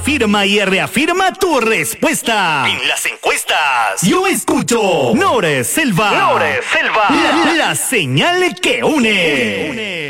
afirma y reafirma tu respuesta. En las encuestas, yo escucho Nore Selva. La señal que une.